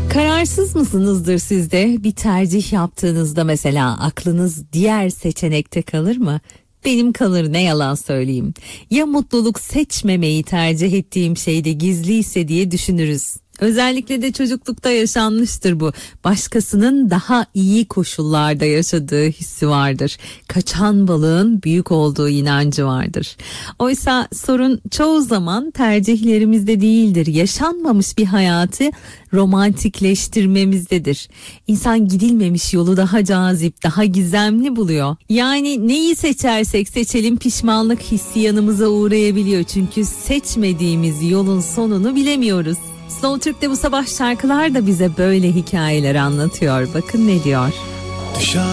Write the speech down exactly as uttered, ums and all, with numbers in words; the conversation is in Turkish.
Kararsız mısınızdır siz de? Bir tercih yaptığınızda mesela aklınız diğer seçenekte kalır mı? Benim kalır, ne yalan söyleyeyim. Ya mutluluk seçmemeyi tercih ettiğim şeyde gizliyse diye düşünürüz. Özellikle de çocuklukta yaşanmıştır bu. Başkasının daha iyi koşullarda yaşadığı hissi vardır. Kaçan balığın büyük olduğu inancı vardır. Oysa sorun çoğu zaman tercihlerimizde değildir. Yaşanmamış bir hayatı romantikleştirmemizdedir. İnsan gidilmemiş yolu daha cazip, daha gizemli buluyor. Yani neyi seçersek seçelim pişmanlık hissi yanımıza uğrayabiliyor. Çünkü seçmediğimiz yolun sonunu bilemiyoruz. Slow Türk'te bu sabah şarkılar da bize böyle hikayeler anlatıyor. Bakın ne diyor.